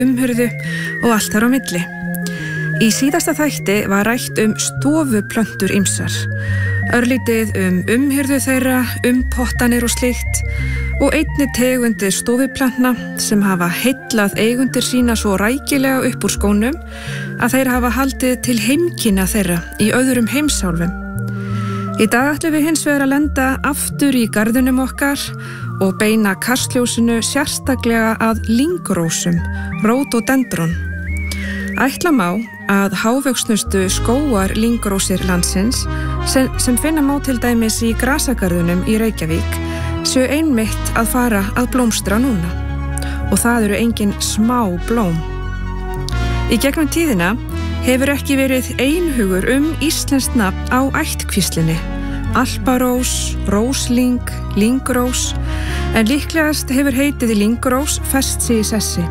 umhirðu og allt þar á milli. Í síðasta þætti var rætt stofuplöntur ýmsar, örlítið umhirðu þeirra, pottanir og slíkt og einnig tegundir stofuplantna sem hafa heillað eigundir sína svo rækilega upp úr skónum að þeir hafa haldið til heimkynna þeirra í öðrum heimsálfum. Í dag ætlum við hins vegar að lenda aftur í garðinum okkar og beina kastljósinu sérstaklega að lyngrósum, rhododendron. Ætla má að hávöxnustu skógar lyngrósir landsins sem finna má til dæmis í grasagarðunum í Reykjavík séu einmitt að fara að blómstra núna. Og það eru engin smá blóm. Í gegnum tíðina hefur ekki verið einhugur íslenskt nafn á ættkvíslinni, alparós, róslyng, lyngrós, en líklegast hefur heitið lyngrós fest sig í sessi.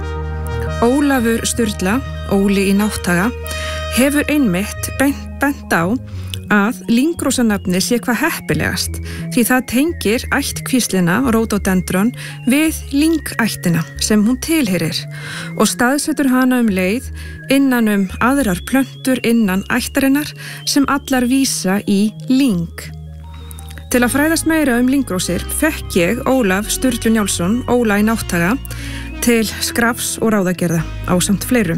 Ólafur Sturla, Óli í Nátthaga, hefur einmitt bent á að lyngrósanafni sé hvað heppilegast því það tengir ættkvíslina rhododendron við lyngættina sem hún tilheyrir og staðsetur hana leið innan aðrar plöntur innan ættarinnar sem allar vísa í lyng. Til að fræðast meira lyngrósir fekk ég Ólaf Sturlu Njálsson, Óla í Nátthaga, til skrafs og ráðagerða ásamt fleirum.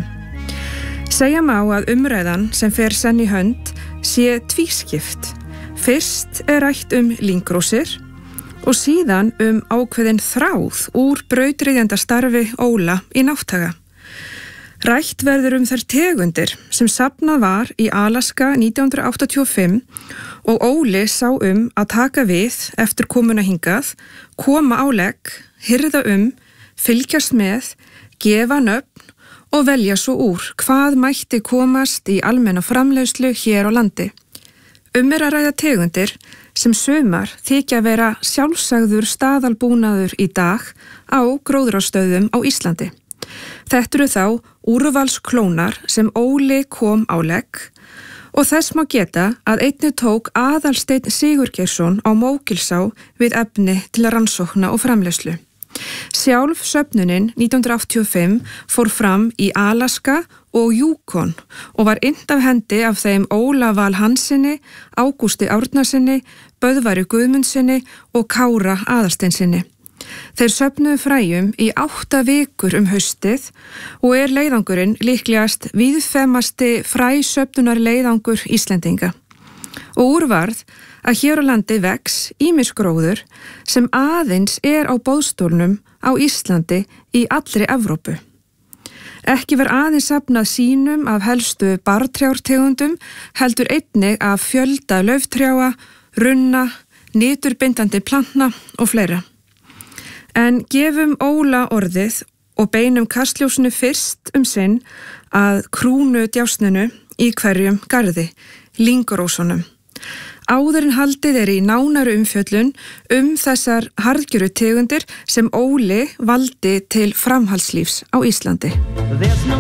Segja má að umræðan sem fer senn í hönd sé tvískipt. Fyrst rætt lyngrósir og síðan ákveðin þráð úr brautryðjanda starfi Óla í Nátthaga. Rætt verður þær tegundir sem safnað var í Alaska 1985 og Óli sá að taka við eftir komuna hingað, koma á legg, hirða fylgjast með, gefa nöfn og velja svo úr hvað mætti komast í almenna framleiðslu hér á landi. Er að ræða tegundir sem sumar þykja vera sjálfsagður staðalbúnaður í dag á gróðrarstöðum á Íslandi. Þetta eru þá úrvalsklónar sem Óli kom á legg og þess má geta að einnig tók Aðalsteinn Sigurgeirsson á Mógilsá við efni til rannsókna og framleiðslu. Sjálf söfnunin 1985 fór fram í Alaska og Yukon og var innt af hendi af þeim Óla Val Hansinni, Ágústi Árnasinni, Böðvari Guðmundsinni og Kára Aðalsteinsinni. Þeir söfnuðu fræjum í 8 vikur haustið og leiðangurinn líklegast víðfeðmasti fræsöfnunar leiðangur Íslendinga. Og úrvarð að hér á landi vex ýmis gróður sem aðeins á boðstólnum á Íslandi í allri Evrópu. Ekki var aðeins safnað sýnum af helstu barrtrjártegundum, heldur einnig af fjölda lauftrjáa, runna, niturbindandi plantna og fleira. En gefum Óla orðið og beinum kastljósinu fyrst sinn að krúnu djásninu í hverjum garði, lyngrósunum. Áður en haldið í nánari umfjöllun þessar harðgjöru tegundir sem Óli valdi til framhaldslífs á Íslandi.